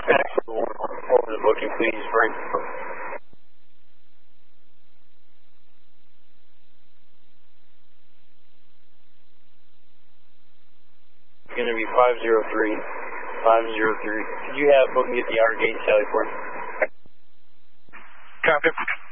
Over the booking, please, Frank. It's going to be 503. 503. Could you have booking at the outer gate, Sallyport? Copy.